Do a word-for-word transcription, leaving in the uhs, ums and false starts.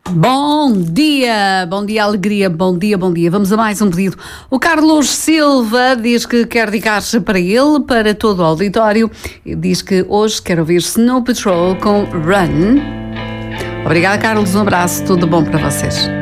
Bom dia, bom dia, alegria, bom dia, bom dia. Vamos a mais um pedido. O Carlos Silva diz que quer dedicar-se para ele, para todo o auditório. E diz que hoje quer ouvir Snow Patrol com Run. Obrigada, Carlos. Um abraço, tudo bom para vocês.